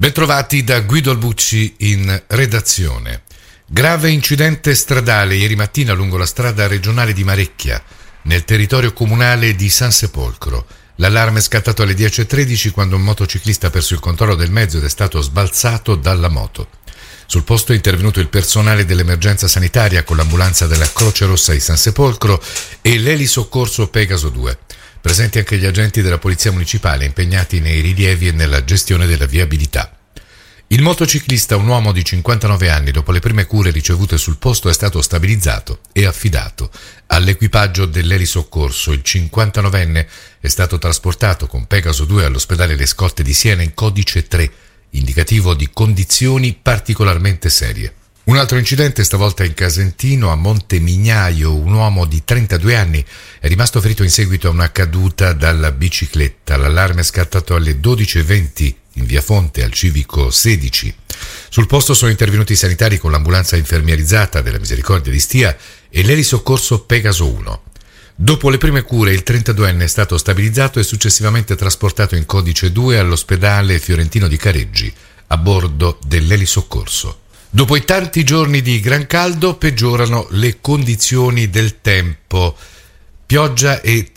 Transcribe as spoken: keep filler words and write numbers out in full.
Bentrovati da Guido Albucci in redazione. Grave incidente stradale ieri mattina lungo la strada regionale di Marecchia, nel territorio comunale di San Sepolcro. L'allarme è scattato alle dieci e tredici quando un motociclista ha perso il controllo del mezzo ed è stato sbalzato dalla moto. Sul posto è intervenuto il personale dell'emergenza sanitaria con l'ambulanza della Croce Rossa di San Sepolcro e l'elisoccorso Pegaso due. Presenti anche gli agenti della Polizia Municipale impegnati nei rilievi e nella gestione della viabilità. Il motociclista, un uomo di cinquantanove anni, dopo le prime cure ricevute sul posto è stato stabilizzato e affidato all'equipaggio dell'elisoccorso. Il cinquantanovenne è stato trasportato con Pegaso due all'ospedale Le Scotte di Siena in codice tre, indicativo di condizioni particolarmente serie. Un altro incidente, stavolta in Casentino, a Monte Mignaio. Un uomo di trentadue anni è rimasto ferito in seguito a una caduta dalla bicicletta. L'allarme è scattato alle dodici e venti in via Fonte al civico sedici. Sul posto sono intervenuti i sanitari con l'ambulanza infermierizzata della Misericordia di Stia e l'elisoccorso Pegaso uno. Dopo le prime cure il trentaduenne è stato stabilizzato e successivamente trasportato in codice due all'ospedale fiorentino di Careggi a bordo dell'elisoccorso. Dopo i tanti giorni di gran caldo peggiorano le condizioni del tempo. Pioggia e